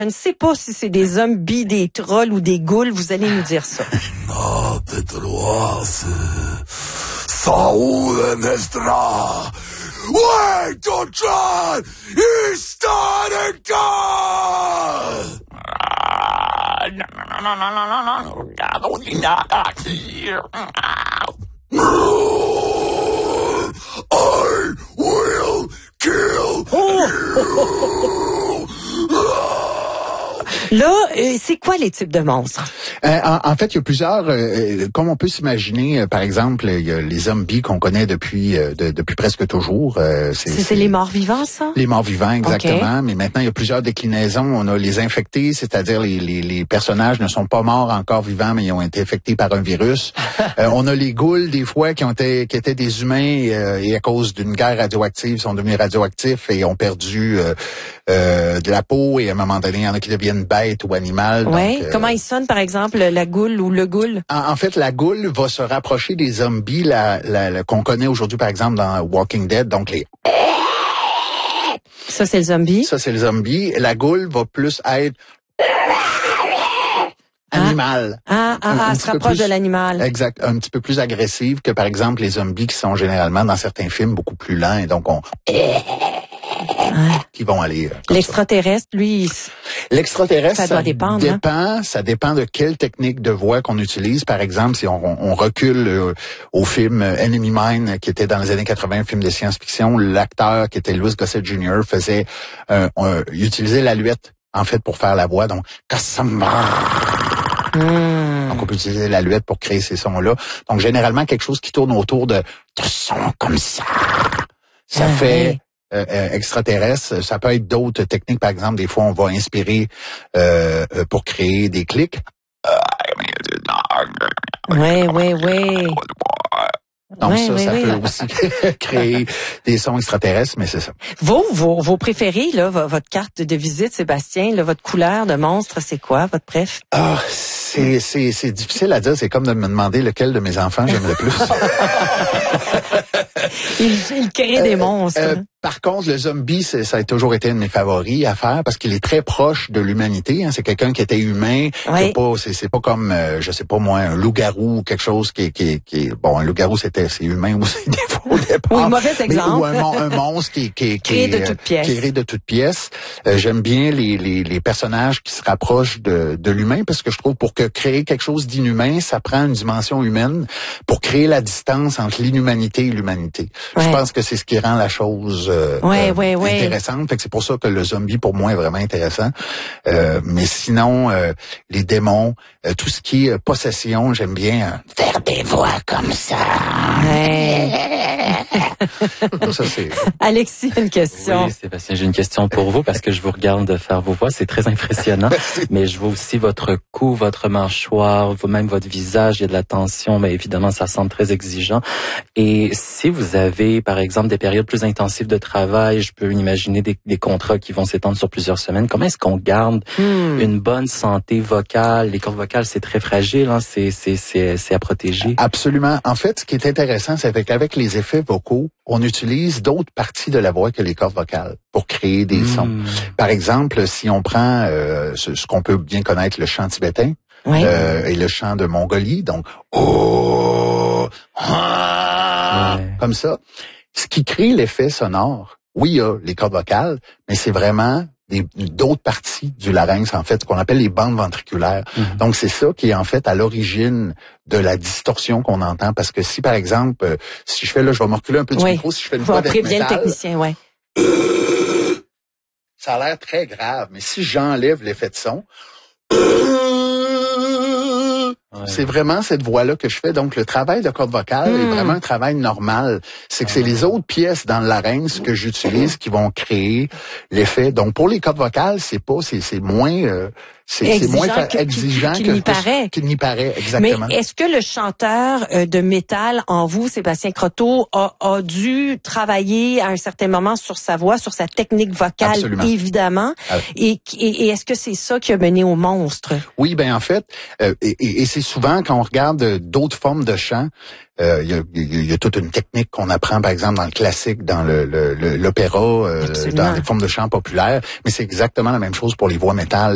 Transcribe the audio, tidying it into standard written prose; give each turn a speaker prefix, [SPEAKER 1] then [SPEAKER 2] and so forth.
[SPEAKER 1] Je ne sais pas si c'est des zombies, des trolls ou des ghouls. Vous allez nous dire ça.
[SPEAKER 2] Saúde nuestra. Wait to try. I will kill you.
[SPEAKER 1] Là, c'est quoi les types de monstres?
[SPEAKER 3] En fait, il y a plusieurs, comme on peut s'imaginer, par exemple, il y a les zombies qu'on connaît depuis presque toujours.
[SPEAKER 1] C'est les morts-vivants, ça?
[SPEAKER 3] Les morts-vivants, exactement.
[SPEAKER 1] Okay.
[SPEAKER 3] Mais maintenant, il y a plusieurs déclinaisons. On a les infectés, c'est-à-dire les personnages ne sont pas morts encore vivants, mais ils ont été infectés par un virus. On a les ghouls, des fois, qui étaient des humains et à cause d'une guerre radioactive, sont devenus radioactifs et ont perdu de la peau. Et à un moment donné, il y en a qui deviennent bêtes ou animales.
[SPEAKER 1] Oui. Comment ils sonnent, par exemple, la goule ou le ghoul?
[SPEAKER 3] En fait, la goule va se rapprocher des zombies qu'on connaît aujourd'hui, par exemple, dans Walking Dead. Donc,
[SPEAKER 1] Ça, c'est le zombie?
[SPEAKER 3] Ça, c'est le zombie. La goule va plus être animal.
[SPEAKER 1] Se rapproche de l'animal.
[SPEAKER 3] Exact. Un petit peu plus agressive que, par exemple, les zombies qui sont généralement, dans certains films, beaucoup plus lents. Et donc, qui vont aller...
[SPEAKER 1] L'extraterrestre, lui...
[SPEAKER 3] L'extraterrestre,
[SPEAKER 1] ça doit dépendre.
[SPEAKER 3] Ça dépend de quelle technique de voix qu'on utilise. Par exemple, si on recule au film Enemy Mine, qui était dans les années 80, un film de science-fiction, l'acteur qui était Louis Gossett Jr. utilisait l'aluette, en fait, pour faire la voix. Donc, donc, on peut utiliser l'aluette pour créer ces sons-là. Donc, généralement, quelque chose qui tourne autour de sons comme ça. Ça fait... extraterrestre, ça peut être d'autres techniques. Par exemple, des fois, on va inspirer pour créer des clics.
[SPEAKER 1] Oui.
[SPEAKER 3] Donc ça peut aussi créer des sons extraterrestres, mais c'est ça.
[SPEAKER 1] Vos préférés, là, votre carte de visite, Sébastien, là, votre couleur de monstre, c'est quoi, votre préf?
[SPEAKER 3] C'est difficile à dire. C'est comme de me demander lequel de mes enfants j'aime le plus.
[SPEAKER 1] Il crée des monstres.
[SPEAKER 3] Par contre, le zombie, ça a toujours été un de mes favoris à faire parce qu'il est très proche de l'humanité. Hein. C'est quelqu'un qui était humain.
[SPEAKER 1] Oui.
[SPEAKER 3] C'est pas comme, je sais pas moi, un loup-garou ou quelque chose qui est bon, un loup-garou, c'est humain aussi des fois au départ.
[SPEAKER 1] Oui, mauvais exemple.
[SPEAKER 3] Ou un monstre qui est
[SPEAKER 1] créé de toutes pièces.
[SPEAKER 3] Créé de toutes pièces. J'aime bien les personnages qui se rapprochent de l'humain parce que je trouve pour créer quelque chose d'inhumain, ça prend une dimension humaine pour créer la distance entre l'inhumanité et l'humanité.
[SPEAKER 1] Ouais.
[SPEAKER 3] Je pense que c'est ce qui rend la chose intéressante. Fait que c'est pour ça que le zombie pour moi est vraiment intéressant. Mais sinon, les démons, tout ce qui est possession, j'aime bien faire des voix comme ça.
[SPEAKER 1] Ouais.
[SPEAKER 3] Ça, c'est...
[SPEAKER 1] Alexis, une question.
[SPEAKER 4] Oui, Sébastien, j'ai une question pour vous parce que je vous regarde faire vos voix, c'est très impressionnant. Mais je vois aussi votre cou, votre mâchoire, même votre visage, il y a de la tension, mais évidemment, ça semble très exigeant. Et si vous avez, par exemple, des périodes plus intensives de travail, je peux imaginer des contrats qui vont s'étendre sur plusieurs semaines. Comment est-ce qu'on garde une bonne santé vocale? Les cordes vocales, c'est très fragile, hein? C'est à protéger.
[SPEAKER 3] Absolument. En fait, ce qui est intéressant, c'est qu'avec les effets vocaux, on utilise d'autres parties de la voix que les cordes vocales pour créer des sons. Par exemple, si on prend ce qu'on peut bien connaître, le chant tibétain et le chant de Mongolie, donc comme ça, ce qui crée l'effet sonore, oui, il y a les cordes vocales, mais c'est vraiment d'autres parties du larynx, en fait, ce qu'on appelle les bandes ventriculaires. Donc, c'est ça qui est, en fait, à l'origine de la distorsion qu'on entend. Parce que si, par exemple, si je fais, là, je vais me reculer un peu du micro, si je fais une voix death metal,
[SPEAKER 1] le technicien,
[SPEAKER 3] ça a l'air très grave. Mais si j'enlève l'effet de son, c'est vraiment cette voix-là que je fais. Donc, le travail de corde vocale est vraiment un travail normal. C'est que c'est les autres pièces dans le larynx que j'utilise qui vont créer l'effet. Donc, pour les cordes vocales, c'est moins... c'est moins exigeant
[SPEAKER 1] qu'il
[SPEAKER 3] n'y paraît, exactement.
[SPEAKER 1] Mais est-ce que le chanteur de métal en vous, Sébastien Croteau, a dû travailler à un certain moment sur sa voix, sur sa technique vocale,
[SPEAKER 3] Absolument.
[SPEAKER 1] Évidemment, et est-ce que c'est ça qui a mené au monstre?
[SPEAKER 3] Oui, ben en fait, et c'est souvent quand on regarde d'autres formes de chant, il y a toute une technique qu'on apprend, par exemple, dans le classique, dans l'opéra, dans les formes de chant populaires, mais c'est exactement la même chose pour les voix métal.